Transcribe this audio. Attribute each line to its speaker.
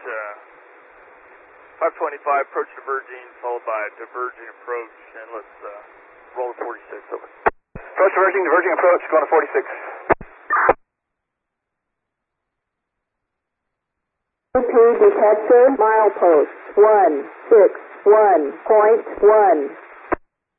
Speaker 1: 525, approach diverging, followed by diverging approach, and let's roll to 46, over.
Speaker 2: Approach diverging approach, going to 46.
Speaker 3: OP detector, milepost 161.1.